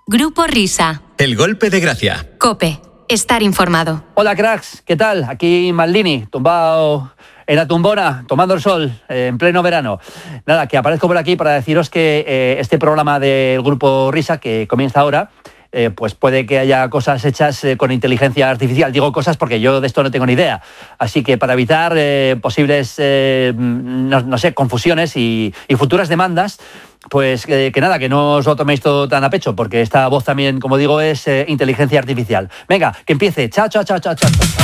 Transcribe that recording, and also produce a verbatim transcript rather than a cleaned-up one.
Grupo Risa. El golpe de gracia. COPE. Estar informado. Hola cracks, ¿qué tal? Aquí Maldini, tumbado en la tumbona, tomando el sol, eh, en pleno verano. Nada, que aparezco por aquí para deciros que eh, este programa del Grupo Risa, que comienza ahora, eh, pues puede que haya cosas hechas eh, con inteligencia artificial. Digo cosas porque yo de esto no tengo ni idea. Así que para evitar eh, posibles, eh, no, no sé, confusiones y, y futuras demandas, pues eh, que nada, que no os lo toméis todo tan a pecho, porque esta voz también, como digo, es eh, inteligencia artificial. Venga, que empiece. Chao, chao, chao, chao, chao.